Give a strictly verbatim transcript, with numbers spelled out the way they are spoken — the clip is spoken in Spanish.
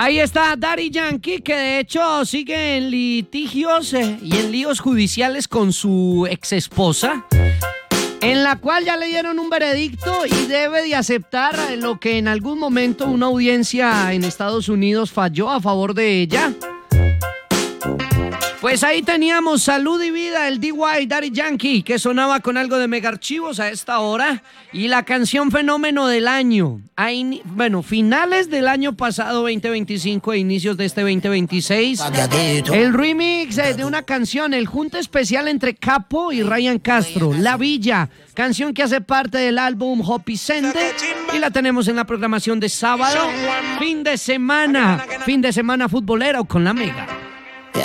Ahí está Daddy Yankee, que de hecho sigue en litigios eh, y en líos judiciales con su ex esposa, en la cual ya le dieron un veredicto y debe de aceptar lo que en algún momento una audiencia en Estados Unidos falló a favor de ella. Pues ahí teníamos Salud y Vida, el D Y Daddy Yankee, que sonaba con algo de Megarchivos a esta hora, y la canción Fenómeno del año, a in- bueno, finales del año pasado veinte veinticinco e inicios de este veinte veintiséis, el remix eh, de una canción, el junte especial entre Capo y Ryan Castro, La Villa, canción que hace parte del álbum Hopi Sende, y la tenemos en la programación de sábado, fin de semana, fin de semana futbolero con la Mega.